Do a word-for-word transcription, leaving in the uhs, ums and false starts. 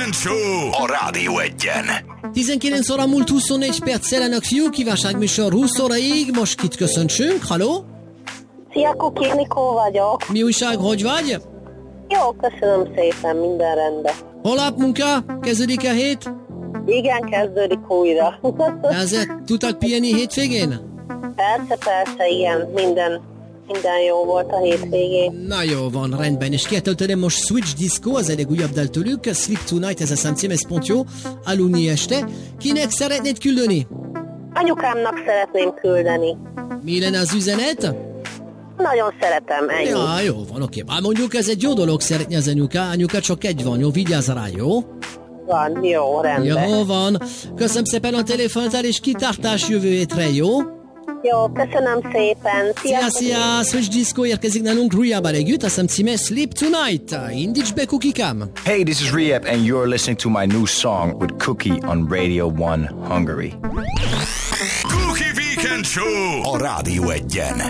Weekend Show a Rádió Egyen. tizenkilenc óra múlt huszonnégy perccel, önök fiú, kívánságműsor húsz óraig, most kit köszöntsünk, haló? Szia, Kuki, Nikó vagyok. Mi újság, hogy vagy? Jó, köszönöm szépen, minden rendben. Holnap munka? Kezdődik a hét? Igen, kezdődik újra. Ezért tudtak pihenni hétvégén? Persze, persze, igen, minden, minden jó volt a hétvégén. Na jó van, rendben, és kietöltöm most Switch Disco, az egy újabb dal tőlük, Sleep Tonight, ez a számcím, ez pont jó, aludni este. Kinek szeretnéd küldeni? Anyukámnak szeretném küldeni. Mi lenne az üzenet? Nagyon szeretem, ennyi. Ja, jó van, oké. Már mondjuk ez egy jó dolog szeretni az anyuka, anyuka csak egy van, jó, vigyázz rá, jó? Van, jó, rendben. Jó van. Köszönöm szépen a telefontál, és kitartás jövő hétre, jó? Jó, köszönöm szépen. Szia, Szia, szia, Switch Disco érkezik nálunk Rehab együtt, a számcíme Sleep Tonight. Indíts be, Kukikám! Hey, this is Rehab, and you're listening to my new song with Cookie on Radio one Hungary. Cookie Weekend Show a Rádió Egyen.